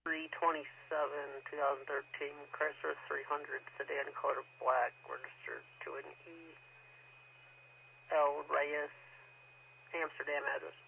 3/27/2013, Chrysler 300 sedan, color black, registered to an E. L. Reyes, Amsterdam address.